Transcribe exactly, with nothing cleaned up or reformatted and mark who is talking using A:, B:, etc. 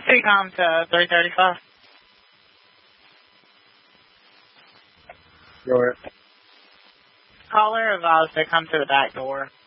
A: C-com to three thirty-five.
B: Go ahead.
A: Caller advised to come to the back door.